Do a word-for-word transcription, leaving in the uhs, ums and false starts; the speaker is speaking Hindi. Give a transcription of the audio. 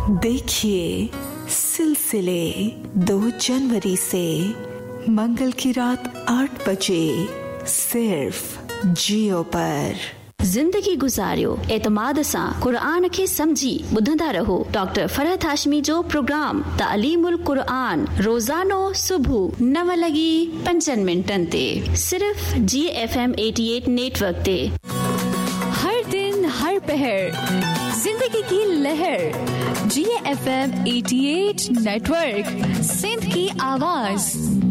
देखिए सिलसिले दो जनवरी से मंगल की रात आठ बजे सिर्फ जियो पर। जिंदगी गुजारियो एतमाद सां क़ुरान खे समझी ॿुधंदा रहो डॉक्टर फरहत हाशमी जो प्रोग्राम तालीमुल क़ुरान रोज़ानो सुबुह नव लॻी पंजनि मिंटनि ते सिर्फ जी एफ एम अठासी नेटवर्क ते। हर दिन हर पहर जिंदगी की लहर जी एफ एम अठासी नेटवर्क सिंध की आवाज।